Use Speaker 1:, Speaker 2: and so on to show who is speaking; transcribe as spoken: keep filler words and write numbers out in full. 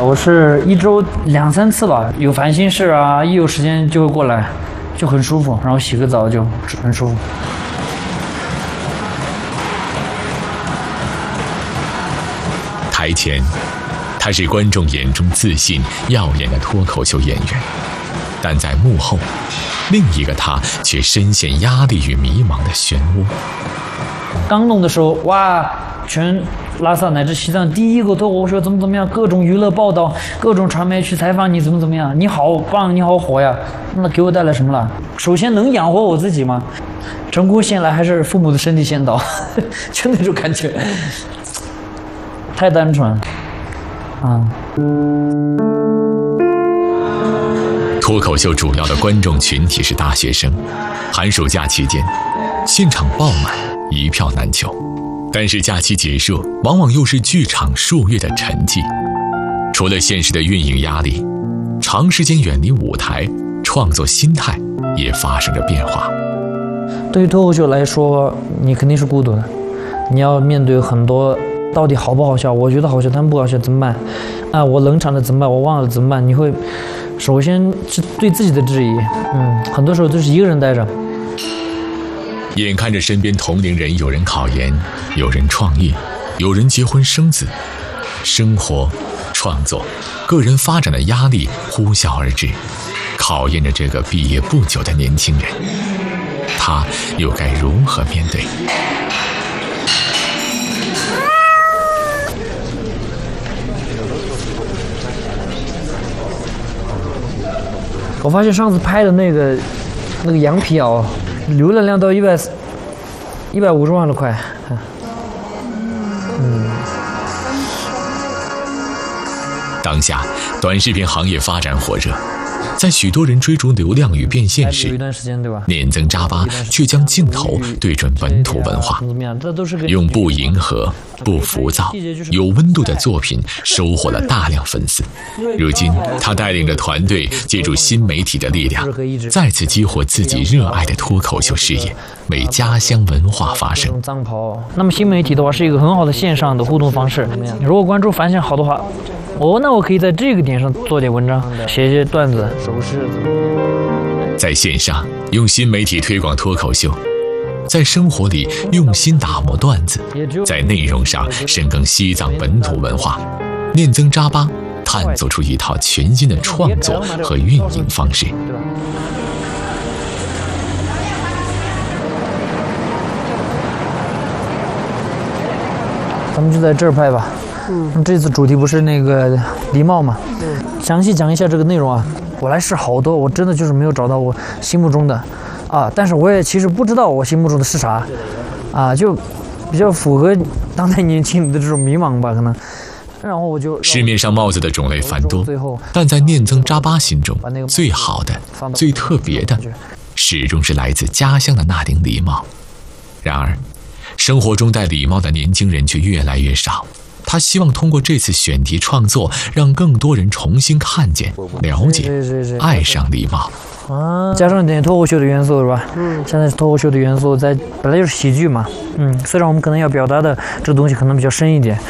Speaker 1: 我是一周两三次吧，有烦心事啊，一有时间就会过来，就很舒服，然后洗个澡就很舒服。
Speaker 2: 台前，他是观众眼中自信耀眼的脱口秀演员，但在幕后，另一个他却深陷压力与迷茫的漩涡。
Speaker 1: 刚弄的时候，哇，全拉萨乃至西藏第一个脱口秀怎么怎么样，各种娱乐报道，各种传媒去采访你怎么怎么样，你好棒，你好火呀！那给我带来什么了？首先能养活我自己吗？成功先来还是父母的身体先到？就那种感觉，太单纯啊。
Speaker 2: 脱口秀主要的观众群体是大学生，寒暑假期间，现场爆满，一票难求。但是假期结束，往往又是剧场数月的沉寂。除了现实的运营压力，长时间远离舞台，创作心态也发生着变化。
Speaker 1: 对于脱口秀来说，你肯定是孤独的，你要面对很多到底好不好笑，我觉得好笑，他们不好笑怎么办？啊，我冷场了怎么办？我忘了怎么办？你会首先是对自己的质疑，嗯，很多时候都是一个人待着。
Speaker 2: 眼看着身边同龄人有人考研，有人创业，有人结婚生子，生活、创作、个人发展的压力呼啸而至，考验着这个毕业不久的年轻人，他又该如何面对？
Speaker 1: 我发现上次拍的那个那个羊皮袄，浏览量到一百一百五十万了快。嗯。
Speaker 2: 当下，短视频行业发展火热，在许多人追逐流量与变现时，念增扎巴却将镜头对准本土文化，用不迎合、不浮躁、有温度的作品收获了大量粉丝。如今，他带领着团队，借助新媒体的力量，再次激活自己热爱的脱口秀事业，为家乡文化发声。
Speaker 1: 那么新媒体的话是一个很好的线上的互动方式。如果关注反响好的话，哦，那我可以在这个点上做点文章，写一些段子、手势。
Speaker 2: 在线上用新媒体推广脱口秀，在生活里用心打磨段子，在内容上深耕西藏本土文化，念增扎巴探索出一套全新的创作和运营方式。
Speaker 1: 咱们就在这儿拍吧。嗯，这次主题不是那个礼貌嘛？嗯，详细讲一下这个内容啊。我来试好多，我真的就是没有找到我心目中的啊，但是我也其实不知道我心目中的是啥啊，就比较符合当代年轻人的这种迷茫吧，可能。然后我就
Speaker 2: 市面上帽子的种类繁多，但在念增扎巴心中，最好的、最特别的，始终是来自家乡的那顶礼帽。然而，生活中戴礼帽的年轻人却越来越少。他希望通过这次选题创作，让更多人重新看见、了解、爱上礼貌。
Speaker 1: 啊，加上点脱口秀的元素是吧？嗯，现在是脱口秀的元素在本来就是喜剧嘛，嗯，虽然我们可能要表达的这东西可能比较深一点，